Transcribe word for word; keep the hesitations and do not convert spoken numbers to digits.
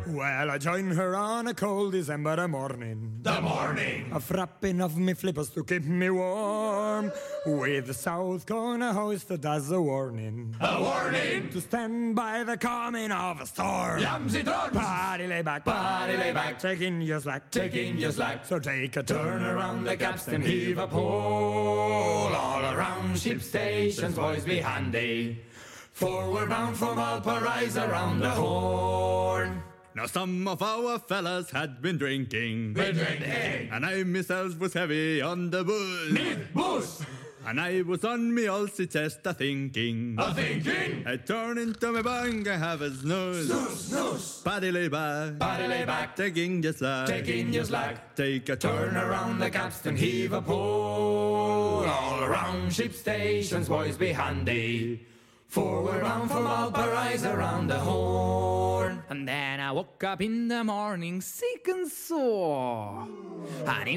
Well, I joined her on a cold December morning. The morning. A frapping of me flippers to keep me warm. With the south gonna hoisted as a warning. A warning. To stand by the coming of a storm. Yamsy drums. Party lay back. Party lay back. Take in your slack. Take in your slack. So take a Turn around the capstan, heave a pole. All around ship stations, boys, be handy. Forward bound from Valparaiso around the Horn. Now some of our fellas had been drinking. Been drinking. And I myself was heavy on the booze. Need booze. And I was on me also chest a thinking. A thinking. I turn into my bang, I have a snooze. Snooze, snooze. Body lay back. Body lay back. Taking your slack. Taking your slack. Take a Turn around the capstan, heave a pole. All around ship stations, boys, be handy. Forward bound from Valparaiso around the Horn. And then I woke up in the morning sick and sore. And